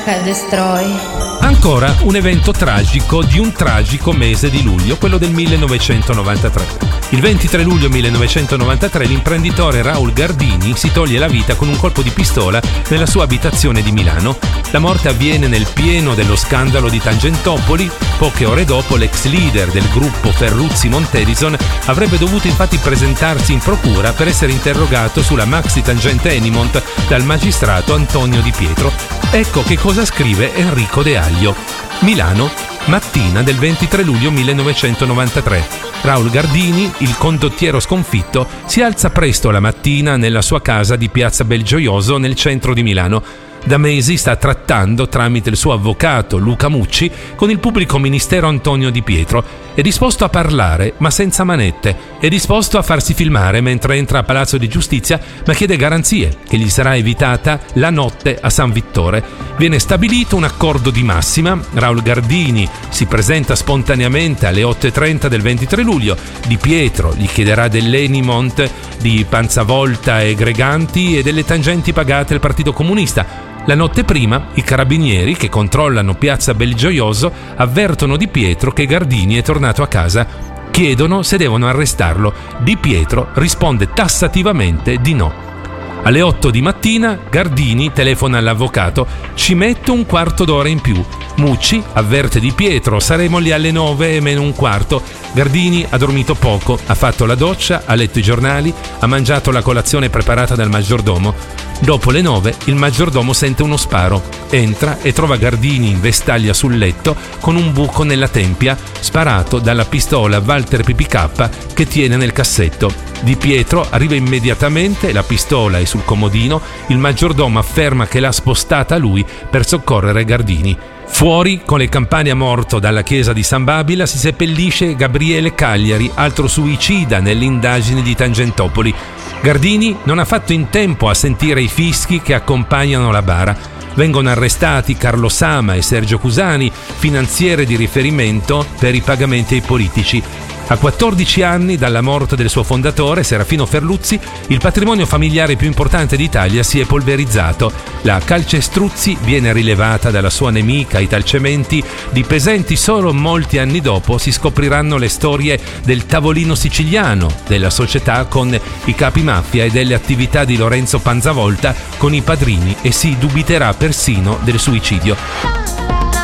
Destroy. Ancora un evento tragico di un tragico mese di luglio, quello del 1993. Il 23 luglio 1993 l'imprenditore Raul Gardini si toglie la vita con un colpo di pistola nella sua abitazione di Milano. La morte avviene nel pieno dello scandalo di Tangentopoli. Poche ore dopo l'ex leader del gruppo Ferruzzi Montedison avrebbe dovuto infatti presentarsi in procura per essere interrogato sulla maxi tangente Enimont dal magistrato Antonio Di Pietro. Ecco che cosa scrive Enrico De Aglio. Milano, mattina del 23 luglio 1993. Raul Gardini, il condottiero sconfitto, si alza presto la mattina nella sua casa di Piazza Belgioioso nel centro di Milano. Da mesi sta trattando tramite il suo avvocato Luca Mucci con il pubblico ministero Antonio Di Pietro. È disposto a parlare, ma senza manette. È disposto a farsi filmare mentre entra a Palazzo di Giustizia, ma chiede garanzie che gli sarà evitata la notte a San Vittore. Viene stabilito un accordo di massima. Raul Gardini si presenta spontaneamente alle 8:30 del 23 luglio. Di Pietro gli chiederà dell'Enimont, di Panzavolta e Greganti e delle tangenti pagate al Partito Comunista. La notte prima, i carabinieri che controllano Piazza Belgioioso avvertono Di Pietro che Gardini è tornato a casa. Chiedono se devono arrestarlo. Di Pietro risponde tassativamente di no. Alle 8 di mattina Gardini telefona all'avvocato. Ci metto un quarto d'ora in più. Mucci avverte Di Pietro, saremo lì alle 9 meno un quarto. Gardini ha dormito poco, ha fatto la doccia, ha letto i giornali, ha mangiato la colazione preparata dal maggiordomo. Dopo le 9 il maggiordomo sente uno sparo. Entra e trova Gardini in vestaglia sul letto con un buco nella tempia, sparato dalla pistola Walter PPK che tiene nel cassetto. Di Pietro arriva immediatamente, la pistola è sul comodino, il maggiordomo afferma che l'ha spostata lui per soccorrere Gardini. Fuori, con le campane a morto dalla chiesa di San Babila, si seppellisce Gabriele Cagliari, altro suicida nelle indagini di Tangentopoli. Gardini non ha fatto in tempo a sentire i fischi che accompagnano la bara. Vengono arrestati Carlo Sama e Sergio Cusani, finanziere di riferimento per i pagamenti ai politici. A 14 anni dalla morte del suo fondatore, Serafino Ferluzzi, il patrimonio familiare più importante d'Italia si è polverizzato. La Calcestruzzi viene rilevata dalla sua nemica Italcementi. Di Pesenti solo molti anni dopo si scopriranno le storie del tavolino siciliano, della società con i capi mafia e delle attività di Lorenzo Panzavolta con i padrini, e si dubiterà persino del suicidio.